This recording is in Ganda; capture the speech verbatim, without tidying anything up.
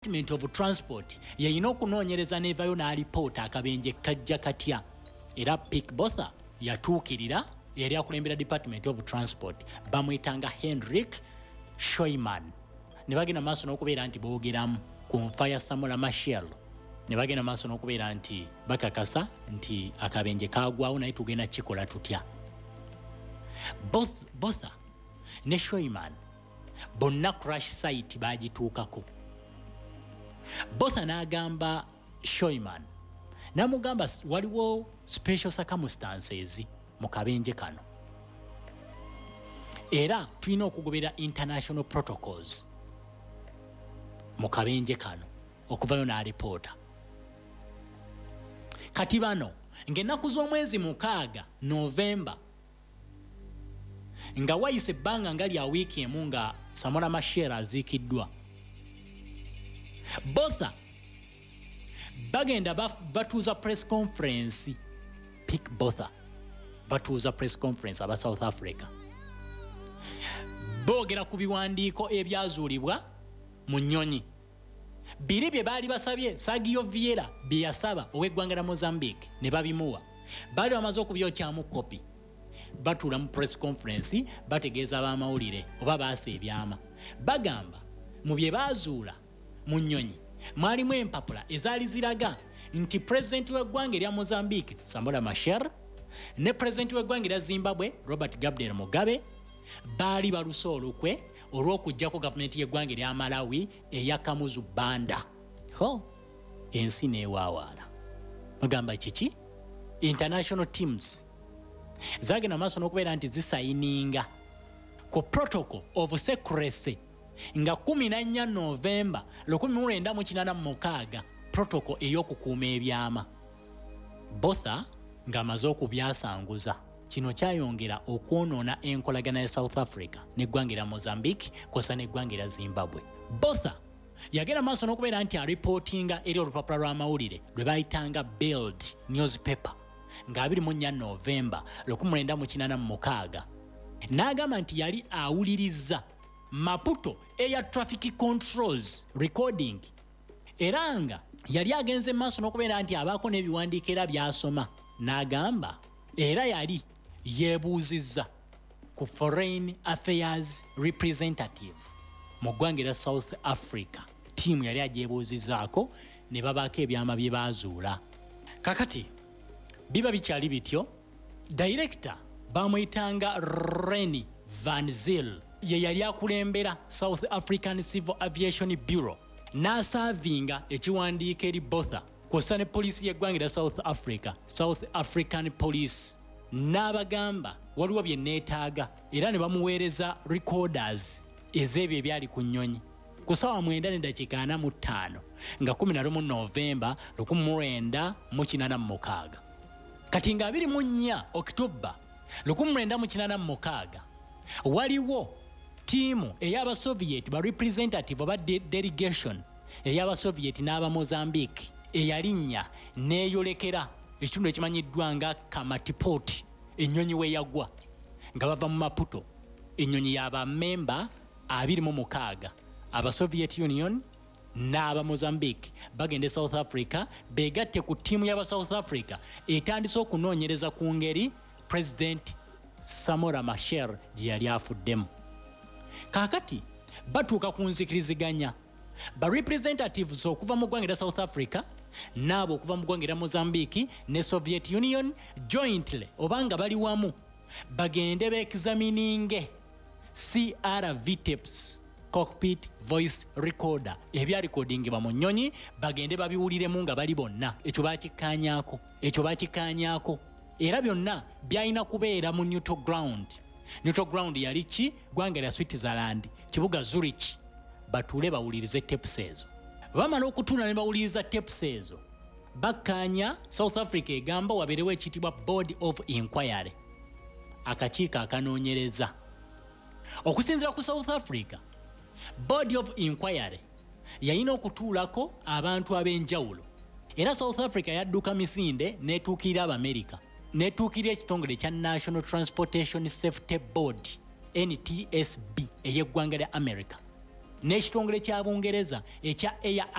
Department of Transport yayina okunoonyereza nevayo n'alipoota akabenje kajja katya era Pick Botha yatuukirira yali akulembera Department of Transport bamwetanga Hendrik Scheumann ne bagenda maaso n'okubeera nti boogeramu ku nfa ya Samora Machel ne bagenda maaso n'okubeera nti bakakasa nti akabenje kaagwawo naye tugenda kikola tutya. Both Botha ne Scheumann bonna crash site baagituukako. Botha n'agamba Scheumann n'amugamba waliwo special circumstances mu kabenje kano era tulina okugobera international protocols mu kabenje kano okuvayo n'alipoota. Kati bano ng'ennaku z'omwezi mukaaga November nga wayise ebbanga nga lya wiiki emu nga Samora Machel aziikiddwa, Botha bagenda batuuza press conference. Pick Botha batuuza press conference aba South Africa boogera ku biwandiiko ebyazuulibwa mu nnyonyi biri bye baali basabye Sergio Vieira bye yasaba ow'eggwanga lya Mozambique ne babimuwa, baali bamaze okubyokyamu kopi. Batuula mu press conference bategeeza ab'amawulire oba baasa ebyama bagamba mu bye baazuula mu nnyonyi mwalimu empapula ezaali ziraga nti pulezidenti w'eggwanga erya Mozambique Samora Machel ne pulezidenti w'eggwanga erya Zimbabwe Robert Gabriel Mugabe baali baluse olukwe olw'okuggyako gavumenti y'eggwanga erya Malawi eya Kamuzu Banda. Ho ensi neewaawaala mugamba kiki international teams zagenda maaso n'okubeera nti zisayininga ku protocol of secrecy nga kumi na nnya November lukumi mu lwenda mu kinaana mu mukaaga protocol ey'okukuuma ebyama. Botha ng'amaze okubyasanguza kino kyayongera okwonoona enkolagana ya South Africa n'eggwanga erya Mozambique kw'ossa n'eggwanga erya Zimbabwe. Botha yagenda maaso n'okubeera nti aripootinga eri olupapula lw'amawulire lwe bayitanga Build newspaper nga abiri mu nnya November lukumi mu lwenda mu kinaana mu mukaaga n'agamba nti yali awuliriza Maputo air traffic controls recording era nga yali agenze maaso n'okubeera nti abaako n'ebiwandiiko era byasoma n'agamba era yali yeebuuzizza ku foreign affairs representative mu ggwanga erya South Africa tiimu yali agyebuuzizzaako ne babaako ebyama bye baazuula. Kakati biba bikyali bityo director bamuyitanga Reni Van Zyl ye yali akulembera South African Civil Aviation Bureau n'asaavinga ekiwandiiko eri Botha kw'ossa ne poliisi y'eggwanga erya South Africa South African Police n'abagamba waliwo bye neetaaga era ne bamuweereza recorders ez'ebyo ebyali ku nnyonyi ku ssaawa mwenda n'eddakiika ana mu ttaano nga kumi na lumu November lukumi mu lwenda mu kinaana mu mukaaga. Kati nga abiri mu nnya October lukumi mu lwenda mu kinaana mu mukaaga waliwo tiimu ey'abasoviet ba representative oba de delegation ey'abasoviet n'aba Mozambique eyalinnya neeyolekera ekitundu ekimanyiddwa nga Kamatipoti ennyonyi we yagwa nga bava mu Maputo. Ennyonyi y'abamemba abiri mu mukaaga aba Soviet Union n'aba Mozambique bagende South Africa beegatte ku tiimu y'aba South Africa etandise okunoonyereza ku ngeri President Samora Machel gye yali afuddemu. Kaakati batuuka ku nzikiriziganya ba representatives okuva mu ggwanga erya South Africa n'abo okuva mu ggwanga erya Mozambique ne Soviet Union jointly obanga bali wamu bagende beexamininge C R V tapes cockpit voice recorder ebya recordingibwa mu nnyonyi bagende babiwuliremu nga bali bonna. Ekyo bakikkaanyaako ekyo bakikkaanyaako era byonna byalina kubeera mu neutral ground. Neutral ground yali ki? Ggwanga lya Switzerland kibuga Zurich. Batuule bawulirize tapes ezo. Bamala okutuula ne bawuliriza tapes ezo bakkaanya South Africa egamba wabeerewo ekiyitibwa Board of Inquiry akakiiko akanoonyereza. Okusinziira ku South Africa Board of Inquiry yalina okutuulako abantu ab'enjawulo era South Africa yadduka misinde n'etuukirira Abamerika n'etuukirira ekitongole kya National Transportation Safety Board N T S B ey'eggwanga lya America n'ekitongole kya Bungereza ekya Air